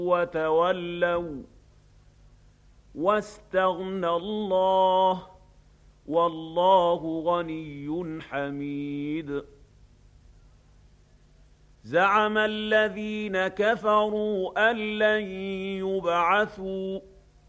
وتولوا واستغنى الله والله غني حميد. زعم الذين كفروا أن لن يبعثوا